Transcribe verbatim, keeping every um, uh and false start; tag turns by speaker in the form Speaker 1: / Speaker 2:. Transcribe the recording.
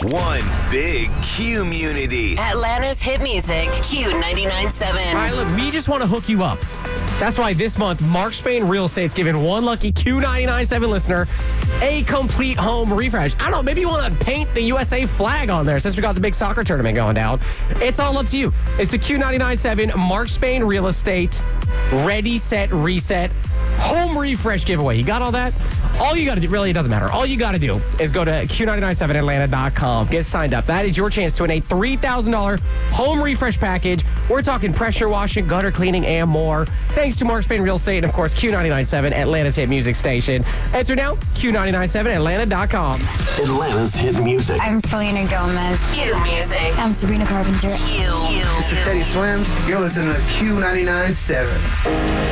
Speaker 1: One big community.
Speaker 2: Atlanta's hit music, Q ninety-nine point seven.
Speaker 3: All right, look, we just want to hook you up. That's why this month, Mark Spain Real Estate's giving one lucky Q ninety-nine point seven listener a complete home refresh. I don't know, maybe you want to paint the U S A flag on there since we got the big soccer tournament going down. It's all up to you. It's the Q ninety-nine point seven Mark Spain Real Estate Ready, Set, Reset home refresh giveaway. You got all that? All you got to do, really, it doesn't matter. All you got to do is go to Q nine nine seven Atlanta dot com. Get signed up. That is your chance to win a three thousand dollars home refresh package. We're talking pressure washing, gutter cleaning, and more. Thanks to Mark Spain Real Estate and, of course, Q ninety-nine point seven, Atlanta's hit music station. Enter now, Q nine nine seven Atlanta dot com.
Speaker 1: Atlanta's hit music.
Speaker 4: I'm Selena Gomez.
Speaker 2: Q music.
Speaker 4: I'm Sabrina Carpenter.
Speaker 2: Q.
Speaker 5: This is Teddy Swims. You're listening to Q ninety-nine point seven.